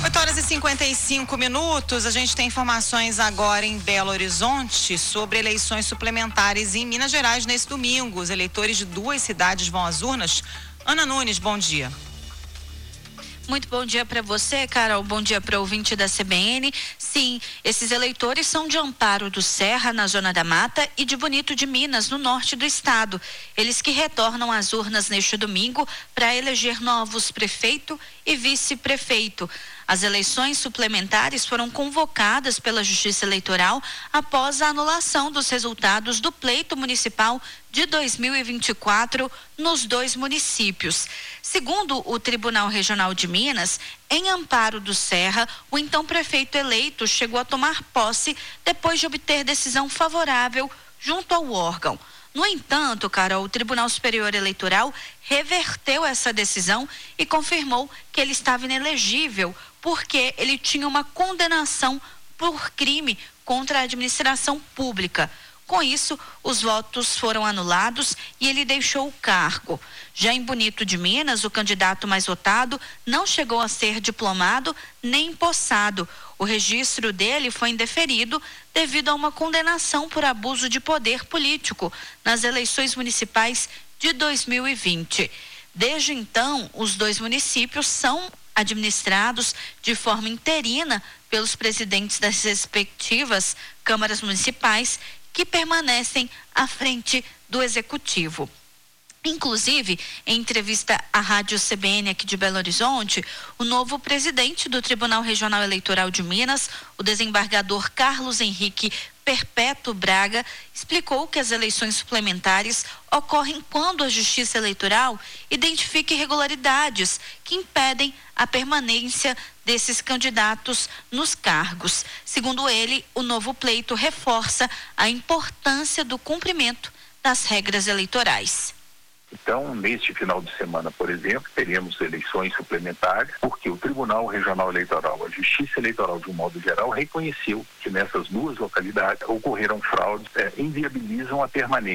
8h55. A gente tem informações agora em Belo Horizonte sobre eleições suplementares em Minas Gerais nesse domingo. Os eleitores de 2 cidades vão às urnas. Ana Nunes, bom dia. Muito bom dia para você, Carol. Bom dia para o ouvinte da CBN. Sim, esses eleitores são de Amparo do Serra, na Zona da Mata, e de Bonito de Minas, no norte do estado. Eles que retornam às urnas neste domingo para eleger novos prefeito e vice-prefeito. As eleições suplementares foram convocadas pela Justiça Eleitoral após a anulação dos resultados do pleito municipal de 2024 nos 2 municípios. Segundo o Tribunal Regional de Minas, em Amparo do Serra, o então prefeito eleito chegou a tomar posse depois de obter decisão favorável junto ao órgão. No entanto, Carol, o Tribunal Superior Eleitoral reverteu essa decisão e confirmou que ele estava inelegível porque ele tinha uma condenação por crime contra a administração pública. Com isso, os votos foram anulados e ele deixou o cargo. Já em Bonito de Minas, o candidato mais votado não chegou a ser diplomado nem empossado. O registro dele foi indeferido devido a uma condenação por abuso de poder político nas eleições municipais de 2020. Desde então, os 2 municípios são administrados de forma interina pelos presidentes das respectivas câmaras municipais, que permanecem à frente do executivo. Inclusive, em entrevista à Rádio CBN aqui de Belo Horizonte, o novo presidente do Tribunal Regional Eleitoral de Minas, o desembargador Carlos Henrique Perpétuo Braga, explicou que as eleições suplementares ocorrem quando a Justiça Eleitoral identifica irregularidades que impedem a permanência desses candidatos nos cargos. Segundo ele, o novo pleito reforça a importância do cumprimento das regras eleitorais. Então, neste final de semana, por exemplo, teremos eleições suplementares, porque o Tribunal Regional Eleitoral, a Justiça Eleitoral de um modo geral, reconheceu que nessas 2 localidades ocorreram fraudes, inviabilizam a permanência.